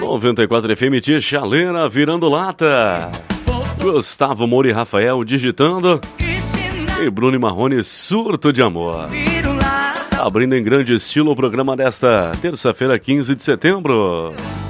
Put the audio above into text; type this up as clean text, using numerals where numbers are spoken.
94 FM de Chaleira virando lata. Gustavo Moura e Rafael digitando. E Bruno e Marrone, surto de amor. Abrindo em grande estilo o programa desta terça-feira, 15 de setembro.